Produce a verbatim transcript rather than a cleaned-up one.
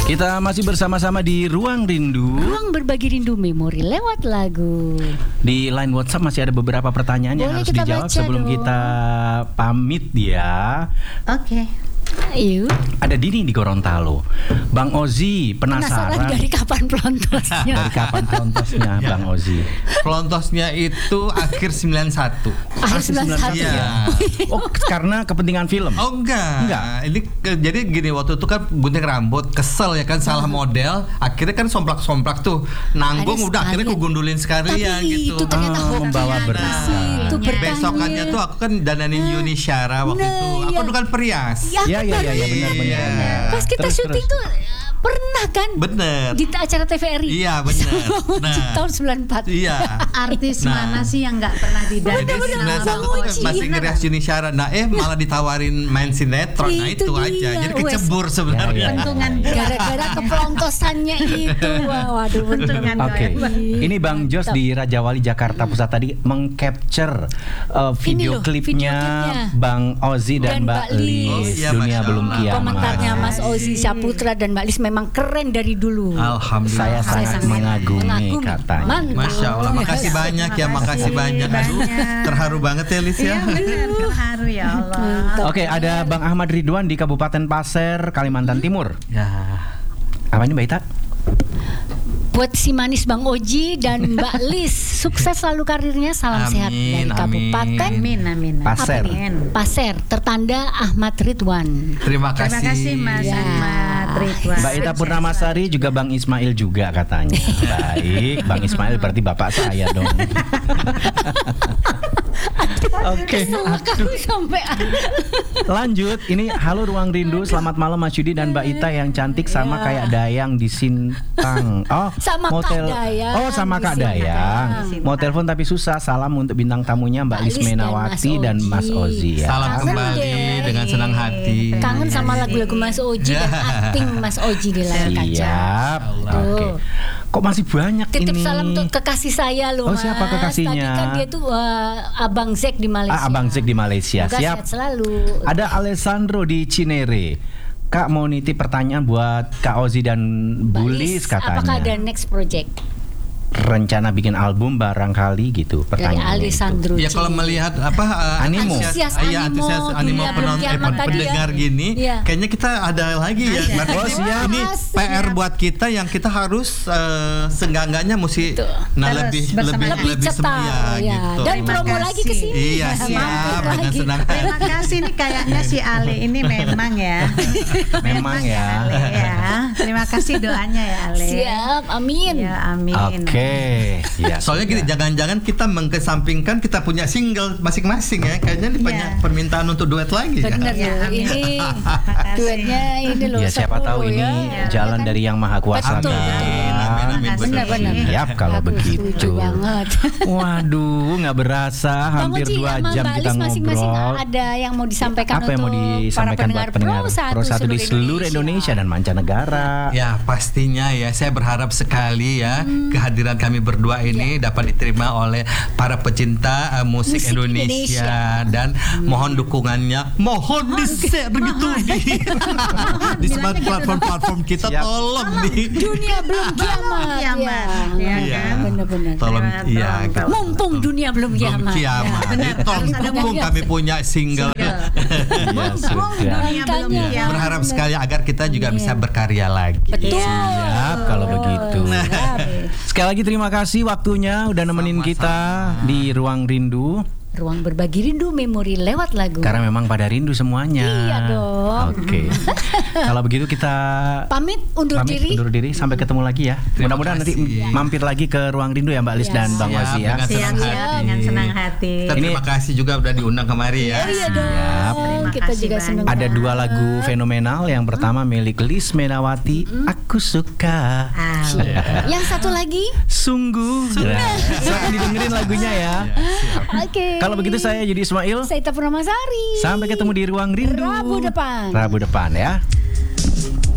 Kita masih bersama-sama di Ruang Rindu. Ruang berbagi rindu memori lewat lagu. Di line WhatsApp masih ada beberapa pertanyaan yang Boleh harus kita dijawab baca sebelum dong. kita pamit ya. Oke. Ayo. Ada Dini di Gorontalo. Bang Ozi Penasaran penasaran dari kapan pelontosnya? dari kapan pelontosnya Bang Ozi? Pelontosnya itu akhir sembilan satu. Akhir sembilan puluh satu. Iya. Oh, karena kepentingan film. Oh enggak. Enggak. Ini ke- jadi gini, waktu itu kan gunting rambut, kesel ya kan, salah model, akhirnya kan somplak-somplak tuh. Nanggung Ada udah akhirnya sekalian. aku gundulin sekalian Tapi gitu. itu ternyata Ah, membawa hobi. berkah. Itu berkahnya. Besokannya tuh aku kan dananin Yuni Syara waktu Nah, itu. Aku iya. tuh kan perias. Ya ya ya, ya benar benar. Iya. benar. Pas kita Terus, syuting terus. tuh pernah kan? Bener. Di acara T V R I. Iya, bener. Nah. Tahun sembilan puluh empat. Iya. Artis Nah. mana sih yang nggak pernah Jadi didandanin sembilan sama satu Bang tuh Oji? masih ngerias Yuni Syara. Nah eh malah ditawarin main sinetron. Nah Itu itu aja. dia. Jadi kecebur sebenarnya. Ya, ya. Bentungan Gara-gara kepelontosannya itu. Wah, waduh bentungan. Oke, Ih, ini Bang Jos mantap. di Raja Wali Jakarta Pusat tadi mengcapture uh, video loh, klipnya video klipnya. Bang Ozi dan, Dan Mbak Mbak Lis. Lis. Oh, iya, Dunia Masya belum Allah. kiamat. Komentarnya Mas Ozi Saputra dan Mbak Lis memang keren dari dulu. Alhamdulillah. Saya Saya sangat sangat mengagumi, mengagumi. katanya. Mantap. Masya Allah, makasih banyak ya, makasih banyak. Aduh, banyak. terharu banget ya Lis Iya ya. benar, terharu ya Allah. Mantap. Oke, ada Bang Ahmad Ridwan di Kabupaten Pasir, Kalimantan Timur. Ya. Apa ini Mbak Ita? Buat si manis Bang Oji dan Mbak Lis, sukses selalu karirnya. Salam Amin, sehat dari amin. Kabupaten Amin amin. Pasir. Amin. Pasir, tertanda Ahmad Ridwan. Terima kasih. Terima kasih Mas Ya. Ahmad Ridwan. Mbak Ita Purnamasari juga Bang Ismail juga katanya. Baik, Bang Ismail berarti bapak saya dong. Oke, Kesel sampai lanjut. Ini halo Ruang Rindu, selamat malam Mas Yudi dan Mbak Ita yang cantik sama Ya. kayak Dayang di Sintang. Oh, Sama mau Kak tel- Dayang Oh, sama di Kak Sintang. Dayang. Sintang. Mau telepon tapi susah. Salam untuk bintang tamunya Mbak Mbak Lis Lis dan Menawati Mas dan Mas Oji. Ozi ya. Salam Kangen kembali deh. dengan senang hati. kangen sama lagu-lagu Mas Oji dan akting Mas Oji di layar kaca. Siap. Tuh. Oke. Kok masih banyak Titip ini? salam untuk kekasih saya loh Oh, Mas. siapa kekasihnya? Tadi kan dia tuh uh, Abang Zek di Malaysia. Ah, Abang Zek di Malaysia. Semoga Siap. sehat selalu. Ada Alessandro di Cinere. Kak mau nitip pertanyaan buat Kak Ozi dan Mbak Bulis Lis, katanya. apakah ada next project Rencana bikin album barangkali gitu dari pertanyaannya itu. Alessandro? Ya kalau melihat apa uh, Animo. antusias, Antusias iya, animo, antusias animo dunia penon- belum eh, kiamat tadi pendengar ya. gini, Iya. kayaknya kita ada lagi ya. Ada. Berarti Oh, siap. ini Siap. P R buat kita yang kita harus uh, seenggak-enggaknya mesti Betul. nah Terus lebih bersemangat. lebih Lebih lebih cetar semuanya ya. gitu. Dan Terima promo kasih. lagi ke sini. Iya, siap, Mampir dengan lagi. senang Terima kasih nih, kayaknya si Ale ini memang ya. Memang ya. Ale ya. Terima kasih doanya ya Ale. Siap, amin. Ya amin. Oke. Ya, Soalnya gini, sudah. jangan-jangan kita mengkesampingkan kita punya single masing-masing ya. Kayaknya ini Iya. banyak permintaan untuk duet lagi ya. Benar Ya, loh. amin. Ini Makasih. duetnya ini loh. Ya siapa sepuluh tahu ini ya. jalan Ya kan? dari Yang Maha Kuasa. Betul, kan? betul. Amin, amin, Makasih. Benar-benar. Siap kalau Aku begitu. setuju banget. Waduh, nggak berasa Bang hampir Oji dua sama jam Mbak kita Lis masing-masing ngobrol. ada yang mau disampaikan Apa yang mau untuk disampaikan para buat pendengar Pro Pro satu di seluruh Indonesia dan mancanegara? Ya pastinya ya, saya berharap sekali ya Hmm. kehadiran kami berdua ini dapat diterima oleh para pecinta uh, musik, Musik Indonesia, Indonesia. dan mohon dukungannya, mohon di share gitu di di smart platform-platform kita. Siap. Tolong di Dunia belum kiamat. Kiamat, Ya, ya kan? Benar-benar. tolong Lewat iya tolong, gitu. tolong. Mumpung dunia belum Belum kiamat. kiamat. Ya. Jadi tolong Harus ada dukung mumpung. kami punya single. Ya Mumpung sudah. dunia belum Makanya. kiamat. Berharap sekali agar kita juga Iya. bisa berkarya lagi. Betul. Siap kalau begitu. Siap. Sekali lagi terima kasih waktunya udah nemenin Sama-sama. kita di Ruang Rindu. Ruang berbagi rindu memori lewat lagu. Karena memang pada rindu semuanya. Iya dong. Oke. Kalau begitu kita Pamit undur pamit diri. undur diri sampai ketemu lagi ya. Terima Mudah-mudahan nanti kasih. mampir lagi ke Ruang Rindu ya Mbak Lis Iya. dan Bang Siap, Ozi ya. dengan senang Siap-siap hati. dengan senang hati. Dan Ini- terima kasih juga udah diundang kemari ya. Iya dong. Siap. Terima Kita kasih juga banyak. senang. Ada dua banget. lagu fenomenal. Yang pertama milik Lis Menawati, Aku Suka. Ah, Yang satu lagi. Sungguh. Nah, silakan didengerin lagunya ya. Oke. Kalau begitu saya Yudi Ismail. Saya Ita Purnamasari. Sampai ketemu di Ruang Rindu Rabu depan. Rabu depan ya.